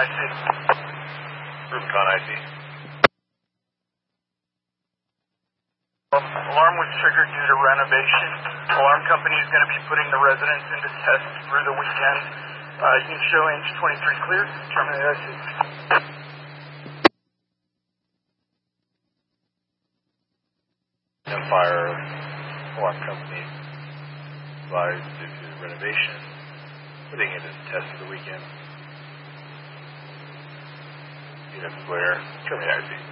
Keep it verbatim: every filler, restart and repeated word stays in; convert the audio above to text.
I see. Rubicon I C. Um, alarm was triggered due to renovation. Alarm company is going to be putting the residents into test through the weekend. Uh, you can show inch twenty-three clear. Terminate I C. Empire Alarm Company advised due to renovation, putting it in test for the weekend. Unit Square, terminate I C.